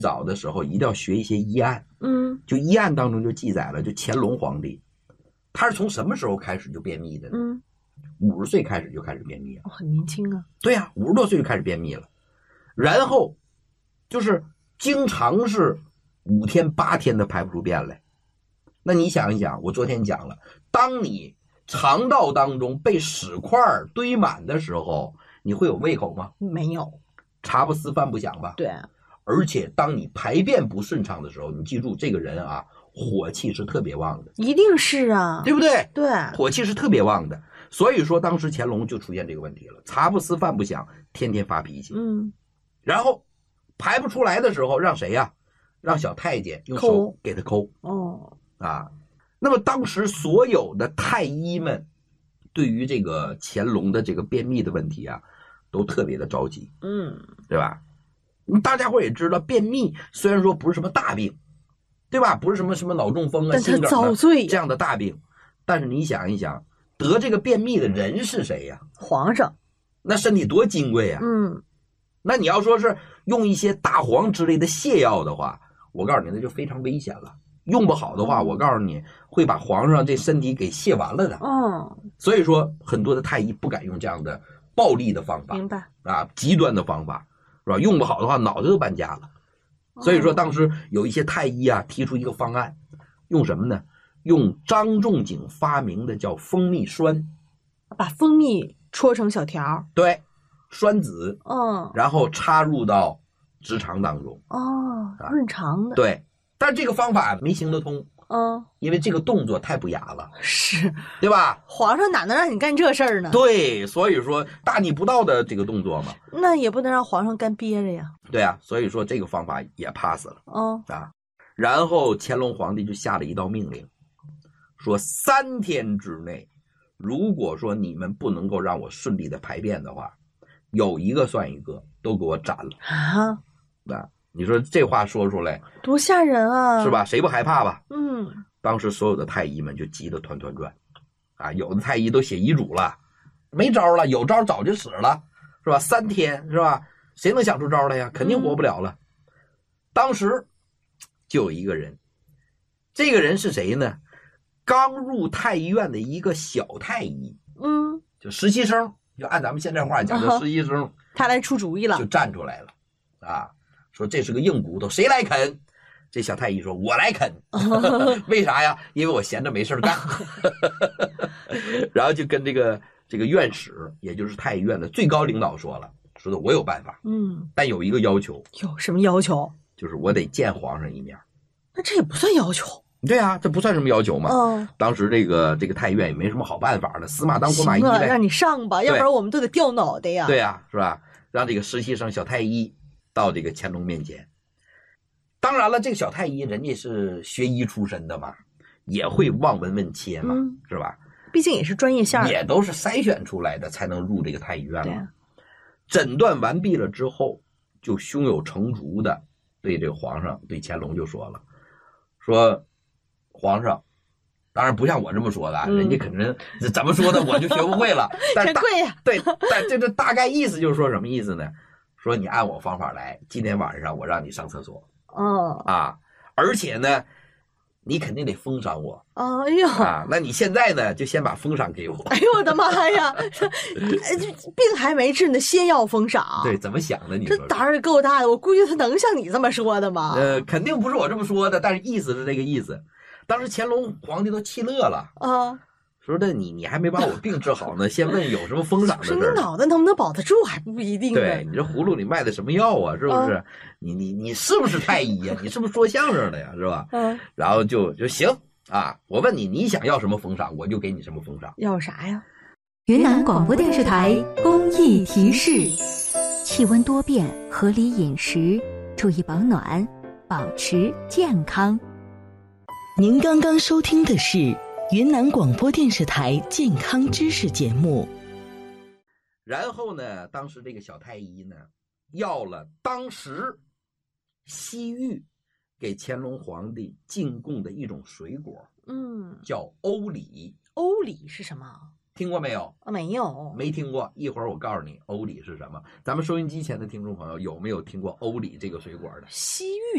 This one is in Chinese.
早的时候一定要学一些医案，就医案当中就记载了，就乾隆皇帝，他是从什么时候开始就便秘的呢？50岁开始就开始便秘了， 很年轻啊。 对呀，50多岁就开始便秘了，然后就是经常是5天8天的排不出便来。那你想一想，我昨天讲了，当你肠道当中被屎块堆满的时候，你会有胃口吗？ 没有， 茶不思饭不想吧？ 对。 而且当你排便不顺畅的时候，你记住这个人啊，火气是特别旺的， 一定是啊， 对不对？ 对， 火气是特别旺的。所以说当时乾隆就出现这个问题了，茶不思饭不想，天天发脾气。然后排不出来的时候让谁呀？让小太监用手给他抠。那么当时所有的太医们对于这个乾隆的这个便秘的问题啊，都特别的着急。对吧？大家伙也知道，便秘虽然说不是什么大病，对吧？不是什么脑中风啊、心梗啊这样的大病，但是你想一想，得这个便秘的人是谁呀？ 皇上， 那身体多金贵啊！那你要说是用一些大黄之类的泻药的话，我告诉你那就非常危险了。用不好的话，我告诉你会把皇上这身体给泻完了的。所以说很多的太医不敢用这样的暴力的方法， 明白啊，极端的方法。是吧？用不好的话，脑子都搬家了。所以说，当时有一些太医啊，提出一个方案，用什么呢？用张仲景发明的叫蜂蜜栓， 把蜂蜜戳成小条， 对，栓子，然后插入到直肠当中， 润肠的， 对。但是这个方法没行得通，因为这个动作太不雅了， 是， 对吧？ 皇上哪能让你干这事儿呢？ 对，所以说大逆不道的这个动作嘛， 那也不能让皇上干憋着呀。 对啊，所以说这个方法也 pass 了，然后乾隆皇帝就下了一道命令，说3天之内，如果说你们不能够让我顺利的排便的话，有一个算一个，都给我斩了啊！你说这话说出来多吓人啊， 是吧？谁不害怕吧？当时所有的太医们就急得团团转啊，有的太医都写遗嘱了，没招了，有招早就死了，是吧？3天是吧？谁能想出招来呀？肯定活不了了。当时就有一个人，这个人是谁呢？刚入太医院的一个小太医，就实习生，就按咱们现在话讲叫实习生， 他来出主意了， 就站出来了啊，说这是个硬骨头，谁来啃？这小太医说：“我来啃。”为啥呀？因为我闲着没事干。然后就跟这个院使，也就是太医院的最高领导说了，说的我有办法，但有一个要求。 有什么要求？ 就是我得见皇上一面。 那这也不算要求。 对啊，这不算什么要求嘛。当时这个太医院也没什么好办法了，死马当活马医呗。 让你上吧，要不然我们都得掉脑袋呀。 对呀，是吧？让这个实习生小太医到这个乾隆面前。当然了，这个小太医人家是学医出身的嘛，也会望闻问切嘛，是吧？ 毕竟也是专业线， 也都是筛选出来的才能入这个太医院嘛。诊断完毕了之后，就胸有成竹的对这个皇上，对乾隆就说了，说皇上，当然不像我这么说的，人家肯定怎么说的我就学不会了。但是对，但这大概意思就是说什么意思呢？说你按我方法来，今天晚上我让你上厕所。而且呢，你肯定得封赏我。那你现在呢，就先把封赏给我。 哎呦我的妈呀！病还没治呢，先要封赏。 对，怎么想的？你说这胆儿够大的，我估计他能像你这么说的吗？ 肯定不是我这么说的，但是意思是这个意思。当时乾隆皇帝都气乐了说的你还没把我病治好呢，先问有什么封赏的事儿。 你脑袋能不能保得住还不一定呢。 对，你这葫芦里卖的什么药啊？是不是？你是不是太医呀？你是不是说相声的呀？是吧？然后就行啊！我问你想要什么封赏，我就给你什么封赏。 要啥呀？ 云南广播电视台公益提示：气温多变，合理饮食，注意保暖，保持健康。 您刚刚收听的是云南广播电视台健康知识节目。 然后呢，当时这个小太医呢，要了当时西域给乾隆皇帝进贡的一种水果，叫欧李。 欧李是什么？ 听过没有？ 没有， 没听过。一会儿我告诉你欧李是什么。咱们收音机前的听众朋友有没有听过欧李这个水果的？ 西域